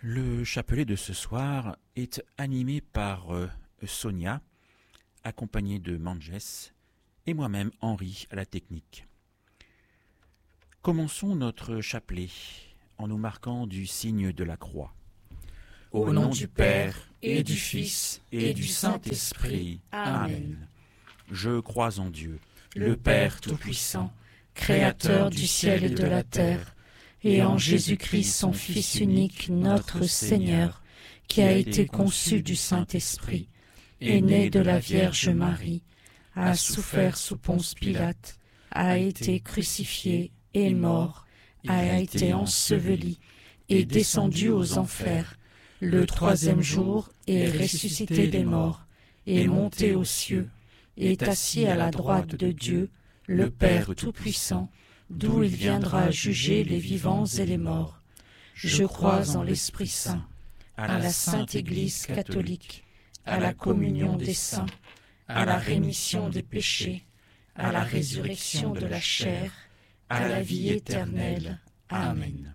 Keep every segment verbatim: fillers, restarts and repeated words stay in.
Le chapelet de ce soir est animé par euh, Sonia, accompagnée de Manges, et moi-même, Henri, à la technique. Commençons notre chapelet en nous marquant du signe de la croix. Au nom du Père, et du Fils, et du Saint-Esprit. Amen. Je crois en Dieu, le Père Tout-Puissant, Créateur du ciel et de la terre, et en Jésus-Christ, son Fils unique, notre Seigneur, qui a été conçu du Saint-Esprit, est né de la Vierge Marie, a souffert sous Ponce Pilate, a été crucifié, est mort, a été enseveli, est descendu aux enfers, le troisième jour est ressuscité des morts, est monté aux cieux, est assis à la droite de Dieu, le Père Tout-Puissant, d'où il viendra juger les vivants et les morts. Je crois en l'Esprit Saint, à la Sainte Église catholique, à la communion des saints, à la rémission des péchés, à la résurrection de la chair, à la vie éternelle. Amen.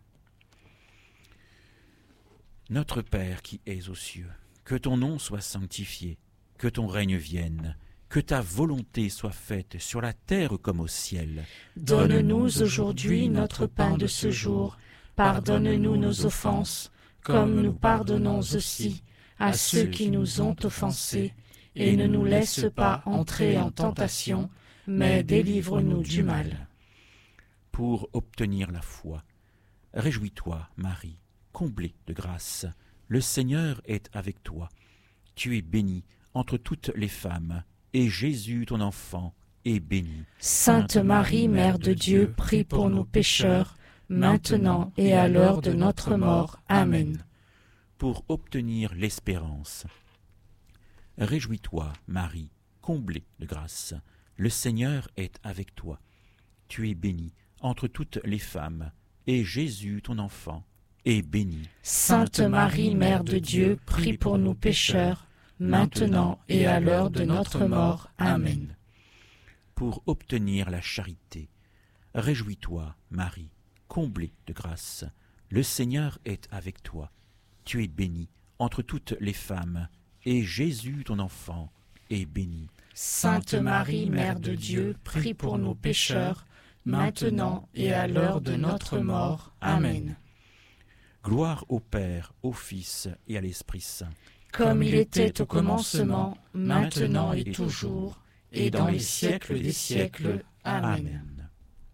Notre Père qui es aux cieux, que ton nom soit sanctifié, que ton règne vienne, que ta volonté soit faite sur la terre comme au ciel. Donne-nous aujourd'hui notre pain de ce jour. Pardonne-nous nos offenses, comme nous pardonnons aussi à ceux qui nous ont offensés. Et ne nous laisse pas entrer en tentation, mais délivre-nous du mal. Pour obtenir la foi, réjouis-toi, Marie, comblée de grâce. Le Seigneur est avec toi. Tu es bénie entre toutes les femmes, et Jésus, ton enfant, est béni. Sainte Marie, Mère de Dieu, prie pour nous pécheurs, maintenant et à l'heure de notre mort. Amen. Pour obtenir l'espérance, réjouis-toi, Marie, comblée de grâce. Le Seigneur est avec toi. Tu es bénie entre toutes les femmes, et Jésus, ton enfant, est béni. Sainte Marie, Mère de Dieu, prie pour nous pécheurs, maintenant et à l'heure de notre mort. Amen. Pour obtenir la charité, réjouis-toi, Marie, comblée de grâce. Le Seigneur est avec toi. Tu es bénie entre toutes les femmes, et Jésus, ton enfant, est béni. Sainte Marie, Mère de Dieu, prie pour nous pécheurs, maintenant et à l'heure de notre mort. Amen. Gloire au Père, au Fils et à l'Esprit Saint. Comme il était au commencement, maintenant et toujours, et dans les siècles des siècles. Amen.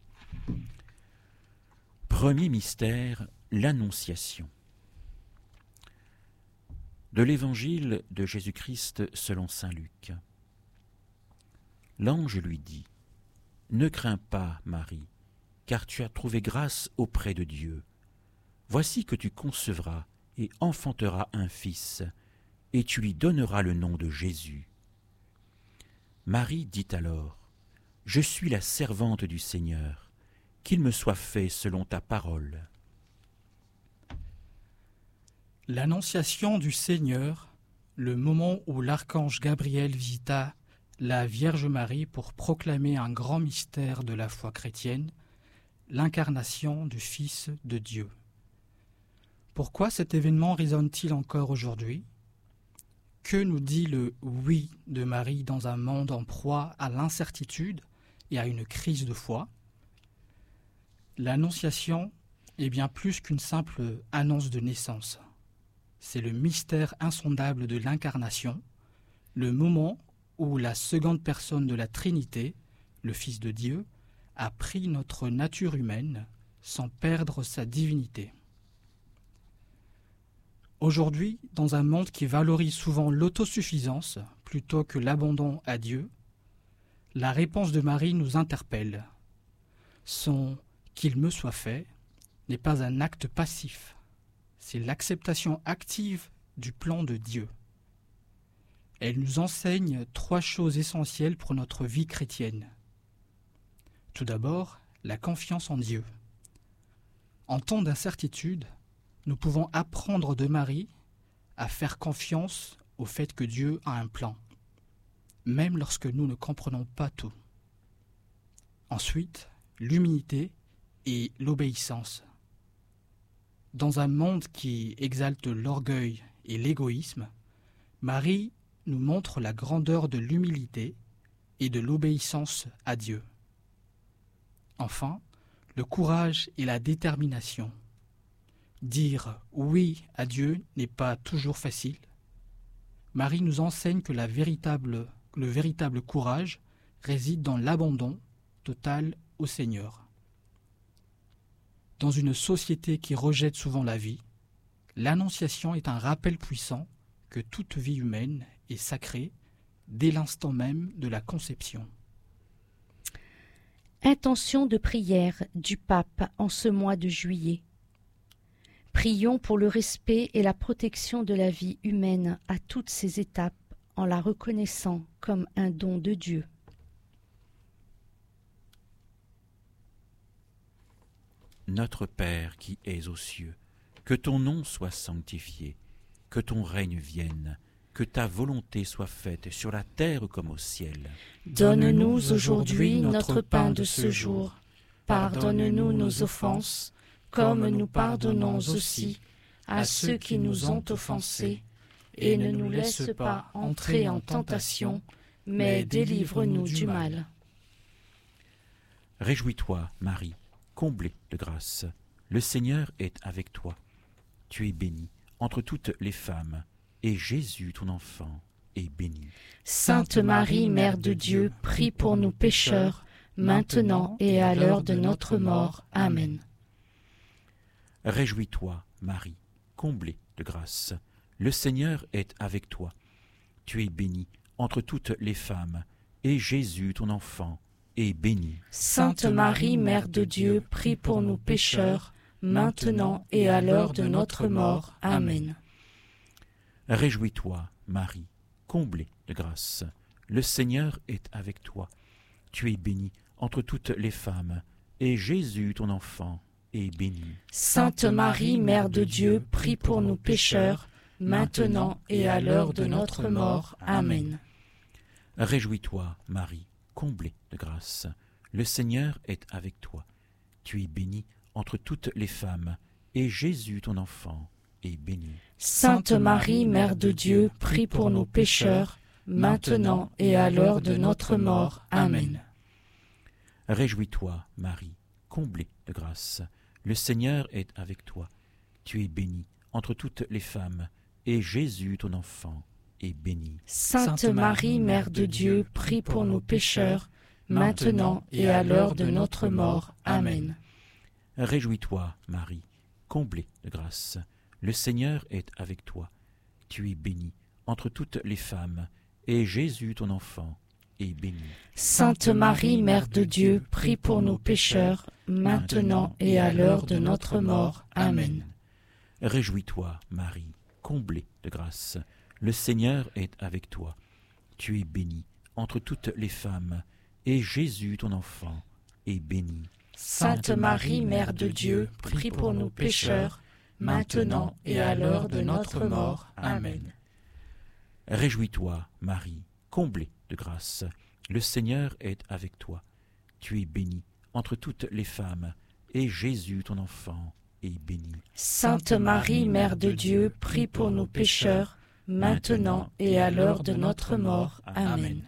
Premier mystère, l'Annonciation. De l'Évangile de Jésus-Christ selon saint Luc. L'ange lui dit : « Ne crains pas, Marie, car tu as trouvé grâce auprès de Dieu. Voici que tu concevras et enfanteras un fils, et tu lui donneras le nom de Jésus. » Marie dit alors : « Je suis la servante du Seigneur, qu'il me soit fait selon ta parole. » L'Annonciation du Seigneur, le moment où l'archange Gabriel visita la Vierge Marie pour proclamer un grand mystère de la foi chrétienne, l'incarnation du Fils de Dieu. Pourquoi cet événement résonne-t-il encore aujourd'hui ? Que nous dit le « oui » de Marie dans un monde en proie à l'incertitude et à une crise de foi ? L'Annonciation est bien plus qu'une simple annonce de naissance. C'est le mystère insondable de l'incarnation, le moment où la seconde personne de la Trinité, le Fils de Dieu, a pris notre nature humaine sans perdre sa divinité. Aujourd'hui, dans un monde qui valorise souvent l'autosuffisance plutôt que l'abandon à Dieu, la réponse de Marie nous interpelle. Son « qu'il me soit fait » n'est pas un acte passif, c'est l'acceptation active du plan de Dieu. Elle nous enseigne trois choses essentielles pour notre vie chrétienne. Tout d'abord, la confiance en Dieu. En temps d'incertitude, nous pouvons apprendre de Marie à faire confiance au fait que Dieu a un plan, même lorsque nous ne comprenons pas tout. Ensuite, l'humilité et l'obéissance. Dans un monde qui exalte l'orgueil et l'égoïsme, Marie nous montre la grandeur de l'humilité et de l'obéissance à Dieu. Enfin, le courage et la détermination. Dire oui à Dieu n'est pas toujours facile. Marie nous enseigne que la véritable, le véritable courage réside dans l'abandon total au Seigneur. Dans une société qui rejette souvent la vie, l'Annonciation est un rappel puissant que toute vie humaine est sacrée dès l'instant même de la conception. Intention de prière du pape en ce mois de juillet. Prions pour le respect et la protection de la vie humaine à toutes ses étapes en la reconnaissant comme un don de Dieu. Notre Père qui es aux cieux, que ton nom soit sanctifié, que ton règne vienne, que ta volonté soit faite sur la terre comme au ciel. Donne-nous aujourd'hui notre pain de ce jour. Pardonne-nous nos offenses, comme nous pardonnons aussi à ceux qui nous ont offensés. Et ne nous laisse pas entrer en tentation, mais délivre-nous du mal. Réjouis-toi, Marie, comblée de grâce. Le Seigneur est avec toi. Tu es bénie entre toutes les femmes, et Jésus, ton enfant, est béni. Sainte Marie, Mère de Dieu, prie pour nous pécheurs, maintenant et à l'heure de notre mort. Amen. Réjouis-toi, Marie, comblée de grâce. Le Seigneur est avec toi. Tu es bénie entre toutes les femmes, et Jésus, ton enfant, est béni. Sainte Marie, Mère de Dieu, prie pour nous pécheurs, maintenant et à l'heure de notre mort. Amen. Réjouis-toi, Marie, comblée de grâce. Le Seigneur est avec toi. Tu es bénie entre toutes les femmes, et Jésus, ton enfant, est béni. Sainte Marie, Mère de Dieu, prie pour nous pécheurs, maintenant et à l'heure de notre mort. Amen. Réjouis-toi, Marie, comblée de grâce. Le Seigneur est avec toi. Tu es bénie entre toutes les femmes, et Jésus, ton enfant, est béni. Sainte Marie, Mère de Dieu, prie pour nous pécheurs, maintenant et à l'heure de notre mort. Amen. Réjouis-toi, Marie, comblée de grâce. Le Seigneur est avec toi. Tu es bénie entre toutes les femmes, et Jésus, ton enfant, est béni. Sainte Marie, Mère de Dieu, prie pour nous pécheurs, maintenant et à l'heure de notre mort. Amen. Réjouis-toi, Marie, comblée de grâce. Le Seigneur est avec toi. Tu es bénie entre toutes les femmes, et Jésus, ton enfant, est béni. Sainte Marie, Mère de Dieu, prie pour nous pécheurs, maintenant et à l'heure de notre mort. Amen. Réjouis-toi, Marie, comblée de grâce. Le Seigneur est avec toi. Tu es bénie entre toutes les femmes, et Jésus, ton enfant, est béni. Sainte Marie, Mère de Dieu, prie pour nous pécheurs, maintenant et à l'heure de notre mort. Amen. Réjouis-toi, Marie, comblée de grâce. Le Seigneur est avec toi. Tu es bénie entre toutes les femmes, et Jésus, ton enfant, est béni. Sainte Marie, Mère de Dieu, prie pour nous pécheurs, maintenant et à l'heure de notre mort. Amen.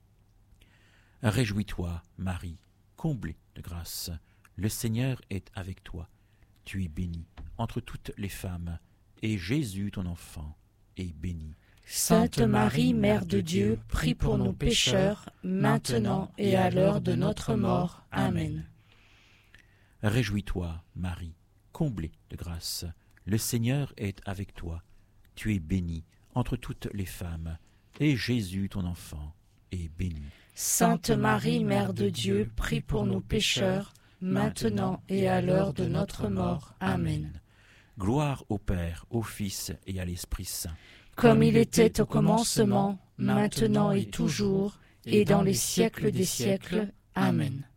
Réjouis-toi, Marie, comblée de grâce. Le Seigneur est avec toi. Tu es bénie entre toutes les femmes, et Jésus, ton enfant, est béni. Sainte Marie, Mère de Dieu, prie pour nous pécheurs, maintenant et à l'heure de notre mort. Amen. Réjouis-toi, Marie, comblée de grâce. Le Seigneur est avec toi. Tu es bénie entre toutes les femmes, et Jésus, ton enfant, est béni. Sainte Marie, Mère de Dieu, prie pour nous pécheurs, maintenant et à l'heure de notre mort. Amen. Gloire au Père, au Fils et à l'Esprit Saint. Comme il était au commencement, maintenant et toujours, et dans les siècles des siècles. Amen.